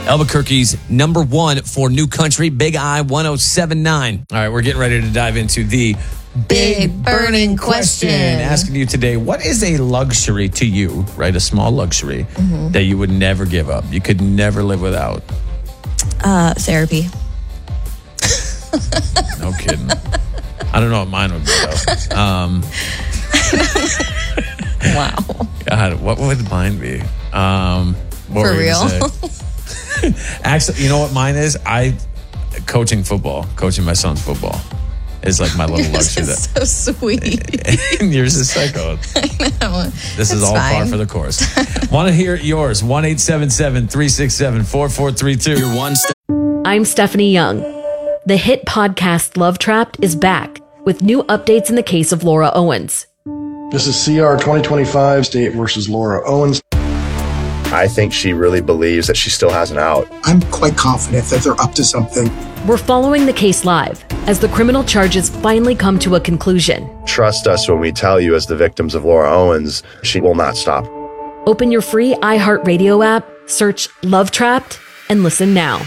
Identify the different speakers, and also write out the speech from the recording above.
Speaker 1: Albuquerque's number one for New Country, Big I 1079. All right, we're getting ready to dive into the
Speaker 2: Big burning question.
Speaker 1: Asking you today, what is a luxury to you, right? A small luxury that you would never give up. You could never live without.
Speaker 2: Therapy.
Speaker 1: No kidding. I don't know what mine would be, though.
Speaker 2: Wow.
Speaker 1: God, what would mine be? What
Speaker 2: For real?
Speaker 1: Actually, you know what mine is? Coaching my son's football is like my little luxury.
Speaker 2: This is so sweet.
Speaker 1: And yours is psycho.
Speaker 2: I know.
Speaker 1: This is all par for the course. Want to hear yours? 1-877-367-4432.
Speaker 3: I'm Stephanie Young. The hit podcast Love Trapped is back with new updates in the case of Laura Owens.
Speaker 4: This is CR 2025, State versus Laura Owens.
Speaker 5: I think she really believes that she still has an out.
Speaker 6: I'm quite confident that they're up to something.
Speaker 3: We're following the case live as the criminal charges finally come to a conclusion.
Speaker 5: Trust us when we tell you, as the victims of Laura Owens, she will not stop.
Speaker 3: Open your free iHeartRadio app, search Love Trapped, and listen now.